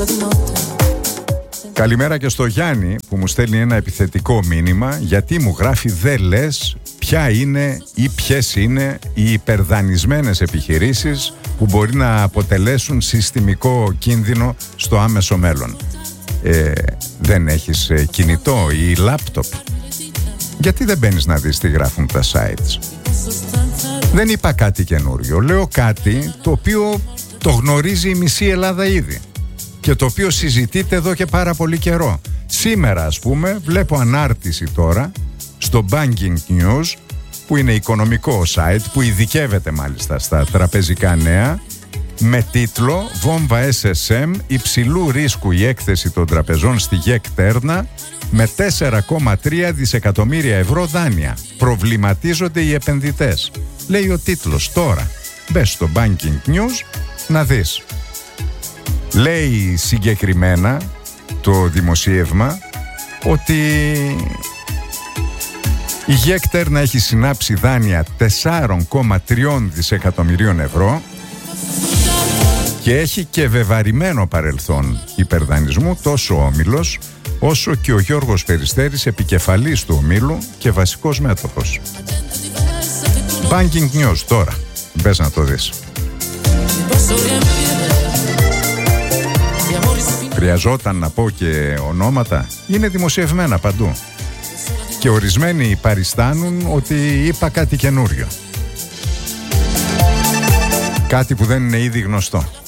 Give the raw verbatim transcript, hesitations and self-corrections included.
Καλημέρα και στο Γιάννη που μου στέλνει ένα επιθετικό μήνυμα, γιατί μου γράφει «Δε λες ποια είναι ή ποιες είναι οι υπερδανισμένες επιχειρήσεις που μπορεί να αποτελέσουν συστημικό κίνδυνο στο άμεσο μέλλον». Ε, δεν έχεις ε, κινητό ή λάπτοπ? Γιατί δεν μπαίνεις να δεις τι γράφουν τα sites? Δεν είπα κάτι καινούριο. Λέω κάτι το οποίο το γνωρίζει η μισή Ελλάδα ήδη και το οποίο συζητείται εδώ και πάρα πολύ καιρό. Σήμερα, ας πούμε, βλέπω ανάρτηση τώρα στο Banking News, που είναι οικονομικό site που ειδικεύεται μάλιστα στα τραπεζικά νέα, με τίτλο «Βόμβα ες ες εμ, υψηλού ρίσκου η έκθεση των τραπεζών στη ΓΕΚ Τέρνα με τέσσερα κόμμα τρία δισεκατομμύρια ευρώ δάνεια. Προβληματίζονται οι επενδυτές». Λέει ο τίτλος τώρα. Μπες στο Banking News να δεις. Λέει συγκεκριμένα το δημοσίευμα ότι η ΓΕΚ Τέρνα έχει συνάψει δάνεια τέσσερα κόμμα τρία δισεκατομμυρίων ευρώ και έχει και βεβαρημένο παρελθόν υπερδανισμού, τόσο ο Όμιλος όσο και ο Γιώργος Περιστέρης, επικεφαλής του ομίλου και βασικός μέτοχος. Banking News τώρα. Μπες να το δεις. Χρειαζόταν να πω και ονόματα? Είναι δημοσιευμένα παντού. Και ορισμένοι παριστάνουν ότι είπα κάτι καινούριο. Κάτι που δεν είναι ήδη γνωστό.